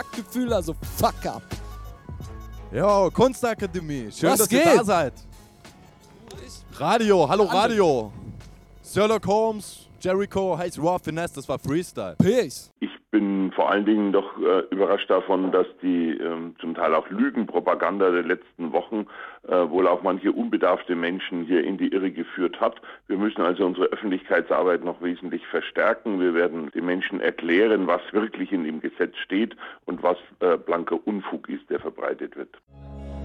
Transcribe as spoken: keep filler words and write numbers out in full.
Gefühl, also fuck up. Jo, Kunstakademie. Schön, Was dass geht? ihr da seid. Radio, hallo Radio. Sherlock Holmes, Jericho heißt Raw Finesse, das war Freestyle. Peace. Ich bin vor allen Dingen doch äh, überrascht davon, dass die ähm, zum Teil auch Lügenpropaganda der letzten Wochen äh, wohl auch manche unbedarfte Menschen hier in die Irre geführt hat. Wir müssen also unsere Öffentlichkeitsarbeit noch wesentlich verstärken. Wir werden den Menschen erklären, was wirklich in dem Gesetz steht und was äh, blanker Unfug ist, der verbreitet wird.